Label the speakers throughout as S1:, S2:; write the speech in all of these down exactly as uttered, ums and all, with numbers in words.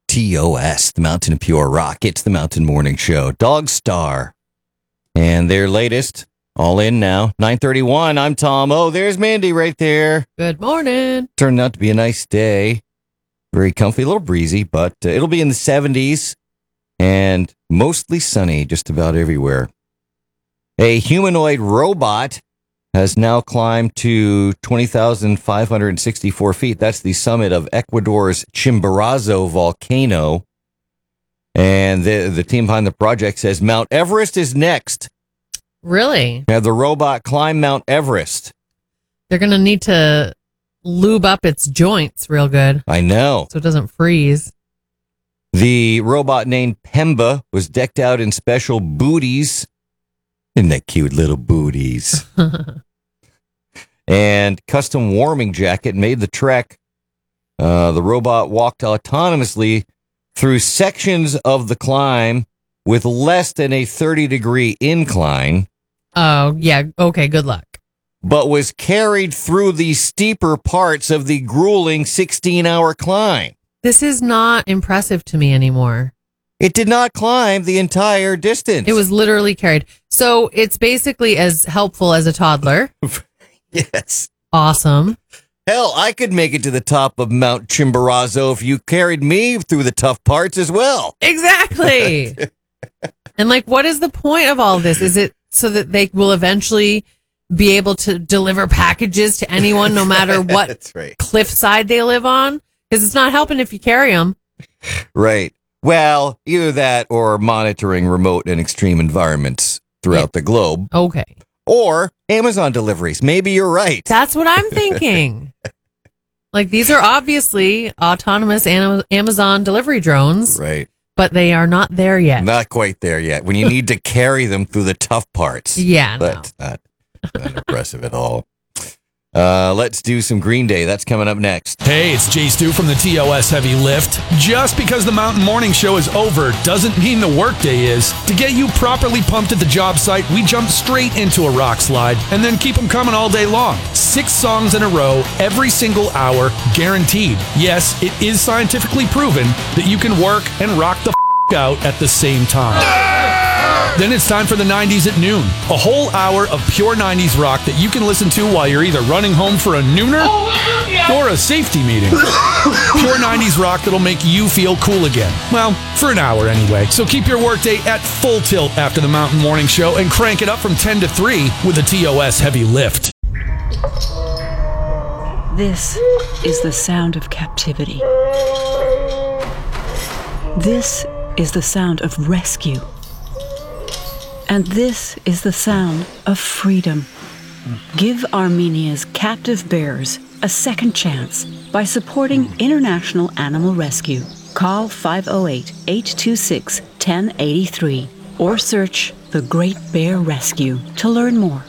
S1: T O S, the Mountain of Pure Rock. It's the Mountain Morning Show. Dog Star. And their latest, all in now, nine thirty-one. I'm Tom. Oh, there's Mandy right there.
S2: Good morning.
S1: Turned out to be a nice day. Very comfy, a little breezy, but uh, it'll be in the seventies and mostly sunny just about everywhere. A humanoid robot has now climbed to twenty thousand five hundred sixty-four feet. That's the summit of Ecuador's Chimborazo volcano. And the, the team behind the project says Mount Everest is next.
S2: Really?
S1: Have the robot climb Mount Everest.
S2: They're going to need to lube up its joints real good.
S1: I know.
S2: So it doesn't freeze.
S1: The robot named Pemba was decked out in special booties. Isn't that cute, little booties? And custom warming jacket made the trek. Uh, the robot walked autonomously through sections of the climb with less than a thirty degree incline.
S2: Oh, yeah. Okay, good luck.
S1: But was carried through the steeper parts of the grueling sixteen hour climb.
S2: This is not impressive to me anymore.
S1: It did not climb the entire distance.
S2: It was literally carried. So it's basically as helpful as a toddler.
S1: Yes.
S2: Awesome.
S1: Hell, I could make it to the top of Mount Chimborazo if you carried me through the tough parts as well.
S2: Exactly. And like, what is the point of all this? Is it so that they will eventually be able to deliver packages to anyone, no matter what
S1: That's right.
S2: cliffside they live on? Because it's not helping if you carry them.
S1: Right. Well, either that or monitoring remote and extreme environments throughout
S2: Yeah.
S1: the globe.
S2: Okay.
S1: Or Amazon deliveries. Maybe you're right.
S2: That's what I'm thinking. Like, these are obviously autonomous Am- Amazon delivery drones,
S1: Right.
S2: but they are not there yet.
S1: Not quite there yet. When you need to carry them through the tough parts.
S2: Yeah, no.
S1: That's not, not impressive at all. Uh, let's do some Green Day. That's coming up next.
S3: Hey, it's Jay Stu from the T O S Heavy Lift. Just because the Mountain Morning Show is over doesn't mean the workday is. To get you properly pumped at the job site, we jump straight into a rock slide and then keep them coming all day long. Six songs in a row, every single hour, guaranteed. Yes, it is scientifically proven that you can work and rock the f- out at the same time. Then it's time for the nineties at noon. A whole hour of pure nineties rock that you can listen to while you're either running home for a nooner or a safety meeting. Pure nineties rock that'll make you feel cool again. Well, for an hour anyway. So keep your workday at full tilt after the Mountain Morning Show and crank it up from ten to three with the T O S Heavy Lift.
S4: This is the sound of captivity. This is the sound of rescue. And this is the sound of freedom. Give Armenia's captive bears a second chance by supporting International Animal Rescue. Call five oh eight, eight two six, one oh eight three or search The Great Bear Rescue to learn more.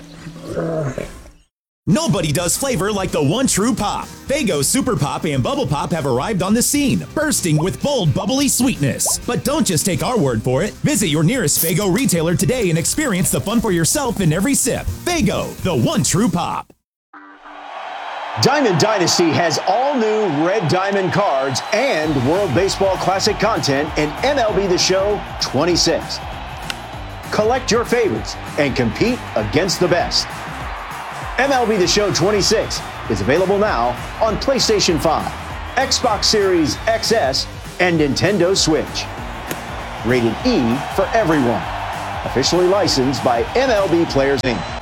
S5: Nobody does flavor like the one true pop. Faygo Super Pop and Bubble Pop have arrived on the scene, bursting with bold, bubbly sweetness. But don't just take our word for it. Visit your nearest Faygo retailer today and experience the fun for yourself in every sip. Faygo, the one true pop.
S6: Diamond Dynasty has all new Red Diamond cards and World Baseball Classic content in M L B The Show twenty-six. Collect your favorites and compete against the best. M L B The Show twenty-six is available now on PlayStation five, Xbox Series X S, and Nintendo Switch. Rated E for everyone. Officially licensed by M L B Players Incorporated.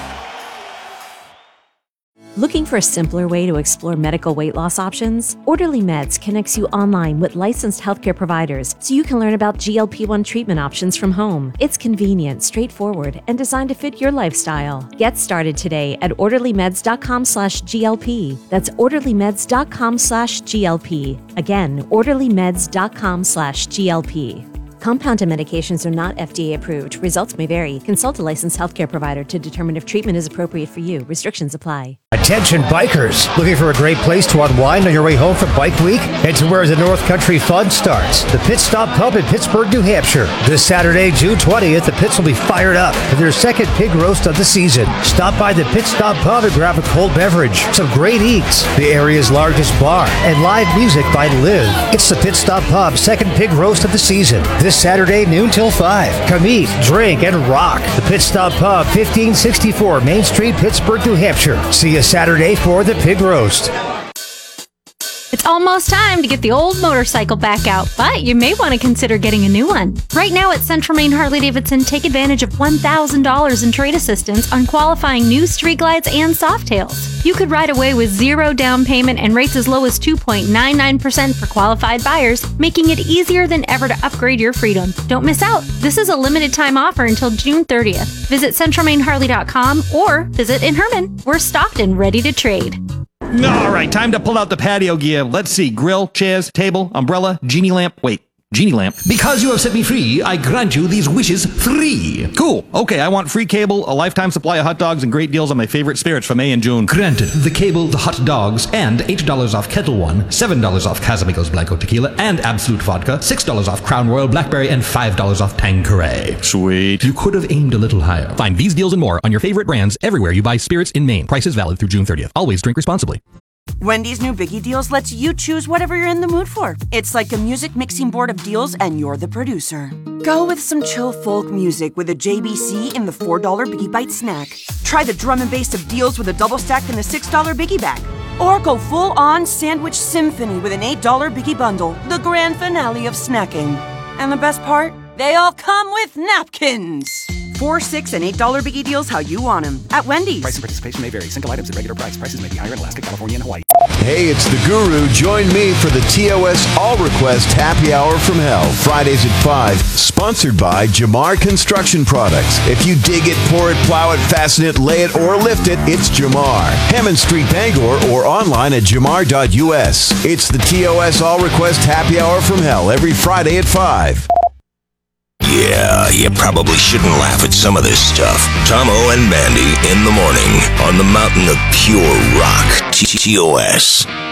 S7: Looking for a simpler way to explore medical weight loss options? Orderly Meds connects you online with licensed healthcare providers so you can learn about G L P one treatment options from home. It's convenient, straightforward, and designed to fit your lifestyle. Get started today at orderlymeds.com slash GLP. That's orderlymeds.com slash GLP. Again, orderlymeds.com slash GLP. Compounded medications are not F D A approved. Results may vary. Consult a licensed healthcare provider to determine if treatment is appropriate for you. Restrictions apply.
S8: Attention bikers, looking for a great place to unwind on your way home from Bike Week? Head to where the North Country Fun starts, the Pit Stop Pub in Pittsburgh, New Hampshire. This Saturday, June twentieth, the pits will be fired up for their second pig roast of the season. Stop by the Pit Stop Pub and grab a cold beverage, some great eats, the area's largest bar, and live music by Liv. It's the Pit Stop Pub second pig roast of the season. This Saturday, noon till five. Come eat, drink, and rock. The Pit Stop Pub, fifteen sixty-four Main Street, Pittsburgh, New Hampshire. See you Saturday for the pig roast.
S9: It's almost time to get the old motorcycle back out, but you may want to consider getting a new one. Right now at Central Maine Harley-Davidson, take advantage of one thousand dollars in trade assistance on qualifying new Street Glides and Softails. You could ride away with zero down payment and rates as low as two point nine nine percent for qualified buyers, making it easier than ever to upgrade your freedom. Don't miss out. This is a limited time offer until June thirtieth. Visit central maine harley dot com or visit in Herman. We're stocked and ready to trade.
S10: All right, time to pull out the patio gear. Let's see. Grill, chairs, table, umbrella, genie lamp. Wait, genie lamp.
S11: Because you have set me free, I grant you these wishes free.
S10: Cool. Okay, I want free cable, a lifetime supply of hot dogs, and great deals on my favorite spirits for May and June.
S11: Granted. The cable, the hot dogs, and eight dollars off Kettle One, seven dollars off Casamigos Blanco Tequila, and Absolute Vodka, six dollars off Crown Royal Blackberry, and five dollars off Tanqueray.
S10: Sweet.
S11: You could have aimed a little higher.
S10: Find these deals and more on your favorite brands everywhere you buy spirits in Maine. Prices valid through June thirtieth. Always drink responsibly.
S12: Wendy's new Biggie Deals lets you choose whatever you're in the mood for. It's like a music mixing board of deals, and you're the producer. Go with some chill folk music with a J B C in the four dollar Biggie Bite snack. Try the drum and bass of deals with a double stack in the six dollar Biggie Bag. Or go full-on sandwich symphony with an eight dollar Biggie Bundle, the grand finale of snacking. And the best part? They all come with napkins. Four, six, and eight dollar Biggie Deals how you want them at Wendy's.
S13: Price and participation may vary. Single items at regular price. Prices may be higher in Alaska, California, and Hawaii.
S14: Hey, it's the Guru. Join me for the T O S All Request Happy Hour from Hell, Fridays at five, sponsored by Jamar Construction Products. If you dig it, pour it, plow it, fasten it, lay it, or lift it, it's Jamar. Hammond Street, Bangor, or online at jamar dot u s. It's the T O S All Request Happy Hour from Hell every Friday at five.
S15: Yeah, you probably shouldn't laugh at some of this stuff. Tomo and Mandy in the morning on the mountain of pure rock. T O S.